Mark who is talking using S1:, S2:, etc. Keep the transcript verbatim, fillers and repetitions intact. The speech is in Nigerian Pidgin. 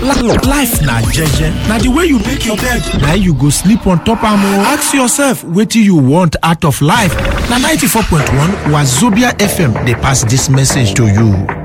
S1: Life na jeje. Na the way you make your bed, na you go sleep on top am. Ask yourself, wetin you want out of life? Na ninety-four point one Wazobia F M dey pass this message to you.